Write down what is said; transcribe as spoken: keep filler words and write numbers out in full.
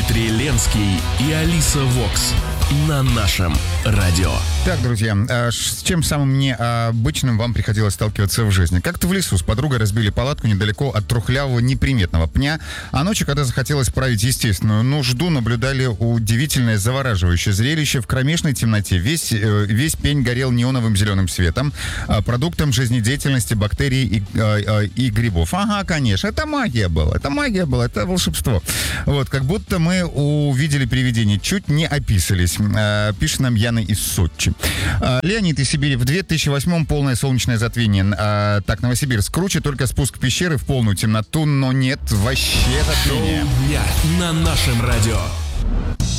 Дмитрий Ленский и Алиса Вокс на нашем радио. Так, друзья, с чем самым необычным вам приходилось сталкиваться в жизни? Как-то в лесу с подругой разбили палатку недалеко от трухлявого неприметного пня, а ночью, когда захотелось править естественную нужду, наблюдали удивительное завораживающее зрелище в кромешной темноте. Весь, весь пень горел неоновым зеленым светом, продуктом жизнедеятельности бактерий и, и грибов. Ага, конечно, это магия была, это магия была, это волшебство. Вот, как будто мы увидели привидение, чуть не описались. Пишет нам Яна из Сочи. Леонид из Сибири. В две тысячи восьмом полное солнечное затмение. Так, Новосибирск круче, только спуск в пещеры в полную темноту, но нет вообще затмения. Шоу дня на нашем радио.